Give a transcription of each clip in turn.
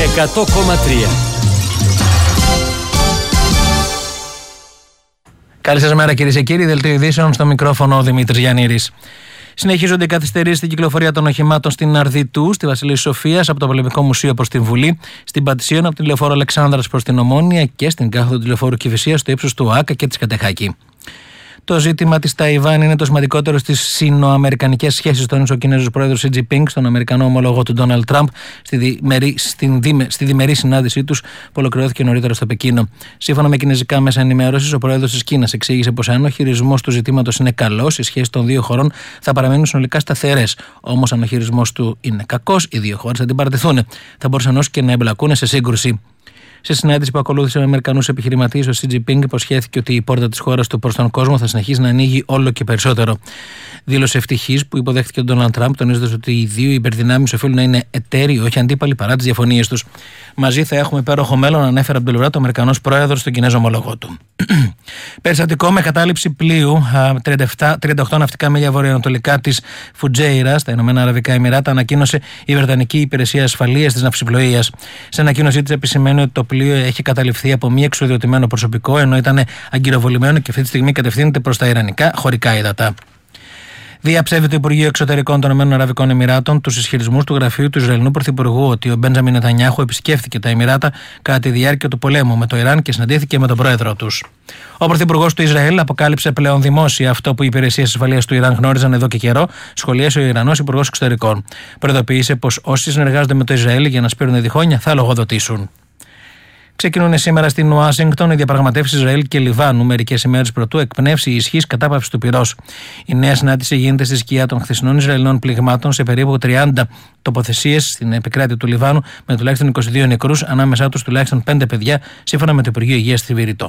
100,3. Καλή σας μέρα, κυρίες και κύριοι. Δελτίο ειδήσεων, στο μικρόφωνο ο Δημήτρης Γιαννήρης. Συνεχίζονται οι καθυστερήσεις στην κυκλοφορία των οχημάτων στην Αρδιτού, στη Βασιλής Σοφίας, από το Πολεμικό Μουσείο προς την Βουλή, στην Πατησίων από την Λεωφόρο Αλεξάνδρας προς την Ομόνια και στην κάθοδο του Λεωφόρου Κηφισίας στο ύψος του ΟΑΚΑ και της Κατεχάκη. Το ζήτημα της Ταϊβάν είναι το σημαντικότερο στις σινοαμερικανικές σχέσεις, τόνισε ο Κινέζος πρόεδρος Σι Τζινπίνγκ στον Αμερικανό ομόλογο του Ντόναλντ Τραμπ στη διμερή συνάντησή τους που ολοκληρώθηκε νωρίτερα στο Πεκίνο. Σύμφωνα με κινέζικα μέσα ενημέρωσης, ο πρόεδρος της Κίνας εξήγησε πως αν ο χειρισμός του ζητήματος είναι καλός, οι σχέσεις των δύο χωρών θα παραμείνουν συνολικά σταθερές. Όμως, αν ο χειρισμός του είναι κακός, οι δύο χώρες θα αντιπαρατηθούν. Θα μπορούσαν και να εμπλακούν σε σύγκρουση. Σε συνάντηση που ακολούθησε με Αμερικανούς επιχειρηματίες, ο Σι Τζινπίνγκ υποσχέθηκε ότι η πόρτα της χώρας του προς τον κόσμο θα συνεχίσει να ανοίγει όλο και περισσότερο. Δήλωσε ευτυχής που υποδέχτηκε τον Ντόναλντ Τραμπ, τονίζοντας ότι οι δύο υπερδυνάμεις οφείλουν να είναι εταίροι, όχι αντίπαλοι, παρά τις διαφωνίες τους. Μαζί θα έχουμε υπέροχο μέλλον, ανέφερε από την πλευρά του Αμερικανός πρόεδρος στον Κινέζο ομολογό του. Περιστατικό με κατάληψη πλοίου 38 ναυτικά μίλια βορειοανατολικά της Φουτζέιρα, στα Ηνωμένα Αραβικά Εμιράτα, ανακοίνωσε η Βρετανική Υπηρεσία Ασφαλείας της Ναυσιπλοείας. Σε ανακοίνωσή της επισημαίνει ότι το πλοίο έχει καταληφθεί από μη εξουδιωτημένο προσωπικό, ενώ ήταν αγκυροβολημένο και αυτή τη στιγμή κατευθύνεται προς τα ιρανικά χωρικά ύδατα. Διαψεύδει το Υπουργείο Εξωτερικών των ΗΠΑ τους ισχυρισμούς του γραφείου του Ισραηλινού Πρωθυπουργού ότι ο Μπέντζαμιν Νετανιάχου επισκέφθηκε τα Εμιράτα κατά τη διάρκεια του πολέμου με το Ιράν και συναντήθηκε με τον πρόεδρο τους. Ο Πρωθυπουργός του Ισραήλ αποκάλυψε πλέον δημόσια αυτό που οι υπηρεσίες ασφαλείας του Ιράν γνώριζαν εδώ και καιρό, σχολίασε ο Ιρανός Υπουργός Εξωτερικών. Προειδοποίησε πως όσοι συνεργάζονται με το Ισραήλ για να σπείρουν διχόνια θα λογοδοτήσουν. Ξεκινούν σήμερα στην Ουάσιγκτον οι διαπραγματεύσεις Ισραήλ και Λιβάνου, μερικές ημέρες πρωτού εκπνεύσει η ισχύς κατάπαυση του πυρός. Η νέα συνάντηση γίνεται στη σκιά των χθεσινών Ισραηλινών πληγμάτων σε περίπου 30 τοποθεσίες στην επικράτεια του Λιβάνου, με τουλάχιστον 22 νεκρούς, ανάμεσά τους τουλάχιστον 5 παιδιά, σύμφωνα με το Υπουργείο Υγείας στη Βηρητό.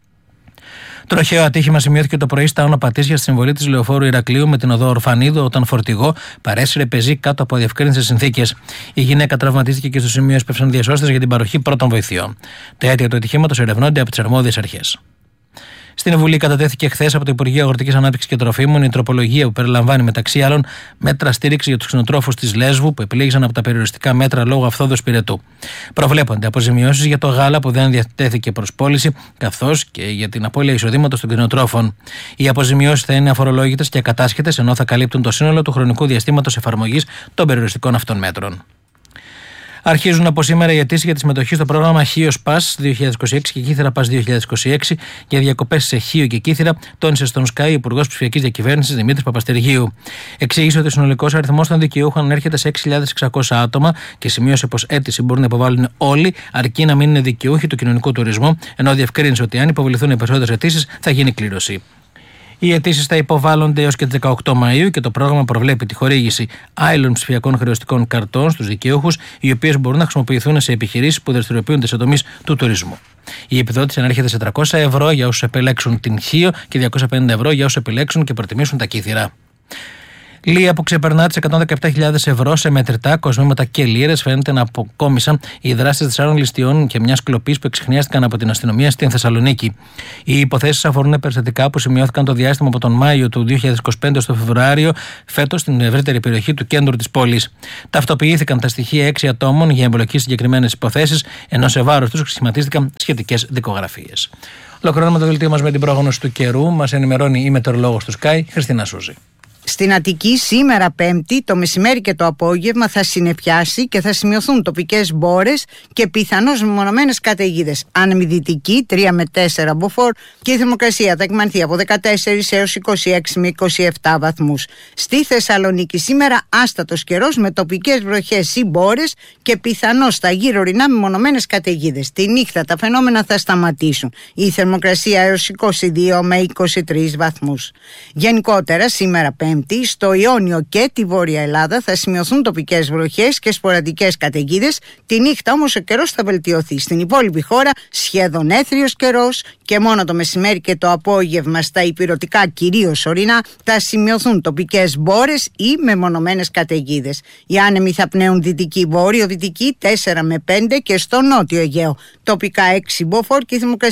Τροχαίο ατύχημα σημειώθηκε το πρωί στα Άνω Πατήσια στη συμβολή της λεωφόρου Ηρακλείου με την οδό Ορφανίδου, όταν φορτηγό παρέσυρε πεζή κάτω από αδιευκρίνητες συνθήκες. Η γυναίκα τραυματίστηκε και στο σημείο έσπευσαν διασώστες για την παροχή πρώτων βοηθειών. Τα αίτια του ατυχήματος ερευνώνται από τις αρμόδιες αρχές. Στην Βουλή κατατέθηκε χθες από το Υπουργείο Αγροτικής Ανάπτυξης και Τροφίμων η τροπολογία που περιλαμβάνει μεταξύ άλλων μέτρα στήριξη για τους κτηνοτρόφους της Λέσβου που επιλέγησαν από τα περιοριστικά μέτρα λόγω αυθόδους πυρετού. Προβλέπονται αποζημιώσεις για το γάλα που δεν διατέθηκε προς πώληση, καθώς και για την απώλεια εισοδήματος των κτηνοτρόφων. Οι αποζημιώσεις θα είναι αφορολόγητες και ακατάσχετες, ενώ θα καλύπτουν το σύνολο του χρονικού διαστήματος εφαρμογής των περιοριστικών αυτών μέτρων. Αρχίζουν από σήμερα οι αιτήσεις για τη συμμετοχή στο πρόγραμμα Χίος Πας 2026 και Κύθυρα Πας 2026 για διακοπές σε Χίο και Κύθυρα, τόνισε στον ΣΚΑΙ ο Υπουργός Ψηφιακής Διακυβέρνησης Δημήτρης Παπαστεργίου. Εξήγησε ότι ο συνολικός αριθμός των δικαιούχων ανέρχεται σε 6.600 άτομα και σημείωσε πως αίτηση μπορούν να υποβάλουν όλοι, αρκεί να μην είναι δικαιούχοι του κοινωνικού τουρισμού, ενώ διευκρίνησε ότι αν υποβληθούν οι περισσότερες αιτήσεις θα γίνει κλήρωση. Οι αιτήσεις θα υποβάλλονται έως και τις 18 Μαΐου και το πρόγραμμα προβλέπει τη χορήγηση άειλων ψηφιακών χρεωστικών καρτών στους δικαιούχους, οι οποίες μπορούν να χρησιμοποιηθούν σε επιχειρήσεις που δραστηριοποιούνται σε τομείς του τουρισμού. Η επιδότηση ανέρχεται σε 300 ευρώ για όσους επιλέξουν την Χίο και 250 ευρώ για όσους επιλέξουν και προτιμήσουν τα Κύθυρα. Λία που ξεπερνά τις 117.000 ευρώ σε μετρητά, κοσμήματα και λίρες φαίνεται να αποκόμισαν οι δράσεις 4 ληστείων και μιας κλοπής που εξιχνιάστηκαν από την αστυνομία στην Θεσσαλονίκη. Οι υποθέσεις αφορούν περιστατικά που σημειώθηκαν το διάστημα από τον Μάιο του 2025 στο Φεβρουάριο φέτος στην ευρύτερη περιοχή του κέντρου της πόλης. Ταυτοποιήθηκαν τα στοιχεία 6 ατόμων για εμπλοκή στις συγκεκριμένες υποθέσεις, ενώ σε βάρος τους σχηματίστηκαν σχετικές δικογραφίες. Ολοκληρώνουμε το δελτίο μας με την πρόγνωση του καιρού. Μας ενημερώνει η μετεωρολόγος του Sky, Χριστίνα Σούζη. Στην Αττική σήμερα Πέμπτη το μεσημέρι και το απόγευμα θα συννεφιάσει και θα σημειωθούν τοπικές μπόρες και πιθανώς μεμονωμένες καταιγίδες. Άνεμη δυτική 3 με 4 μποφόρ και η θερμοκρασία θα εκμανθεί από 14 έως 26 με 27 βαθμούς. Στη Θεσσαλονίκη σήμερα άστατος καιρός με τοπικές βροχές ή μπόρες και πιθανώς στα γύρω ορεινά μεμονωμένες καταιγίδες. Τη νύχτα τα φαινόμενα θα σταματήσουν. Η θερμοκρασία έως 22 με 23 βαθμούς. Γενικότερα σήμερα Πέμπτη στο Ιόνιο και τη Βόρεια Ελλάδα θα σημειωθούν τοπικές βροχές και σποραδικές καταιγίδες. Τη νύχτα όμως ο καιρός θα βελτιωθεί. Στην υπόλοιπη χώρα σχεδόν έθριος καιρός και μόνο το μεσημέρι και το απόγευμα στα ηπειρωτικά κυρίως ορεινά θα σημειωθούν τοπικές μπόρες ή μεμονωμένες καταιγίδες. Οι άνεμοι θα πνέουν δυτική βόρειο-δυτική 4 με 5 και στο νότιο Αιγαίο. Τοπικά 6 μποφόρ και η θερμοκρασία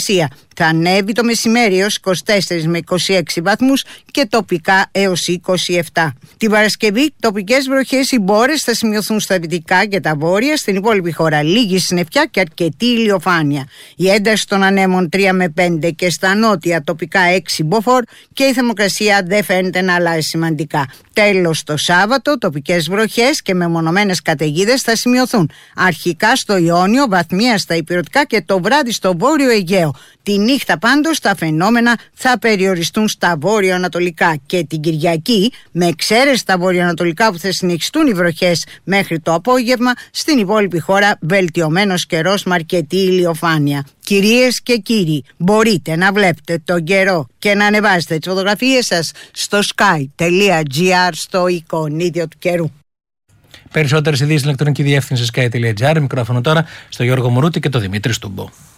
Θα ανέβει το μεσημέρι έως 24 με 26 βαθμούς και τοπικά έως 27. Την Παρασκευή τοπικές βροχές ή μπόρες θα σημειωθούν στα δυτικά και τα βόρεια, στην υπόλοιπη χώρα λίγη συννεφιά και αρκετή ηλιοφάνεια. Η ένταση των ανέμων 3 με 5 και στα νότια τοπικά 6 μποφόρ και η θερμοκρασία δεν φαίνεται να αλλάζει σημαντικά. Τέλος, το Σάββατο τοπικές βροχές και μεμονωμένες καταιγίδες θα σημειωθούν. Αρχικά στο Ιόνιο, βαθμία στα ηπειρωτικά και το βράδυ στο βόρειο Αιγαίο. Τη νύχτα πάντως τα φαινόμενα θα περιοριστούν στα βόρειο-ανατολικά και την Κυριακή, με εξαίρεση τα βορειοανατολικά που θα συνεχιστούν οι βροχές μέχρι το απόγευμα, στην υπόλοιπη χώρα βελτιωμένος καιρός με αρκετή ηλιοφάνεια. Κυρίες και κύριοι, μπορείτε να βλέπετε τον καιρό και να ανεβάζετε τις φωτογραφίες σας στο sky.gr στο εικονίδιο του καιρού. Περισσότερες ειδήσεις στην ηλεκτρονική διεύθυνση sky.gr. Μικρόφωνο τώρα στο Γιώργο Μουρούτη και το Δημήτρη Στούμπο.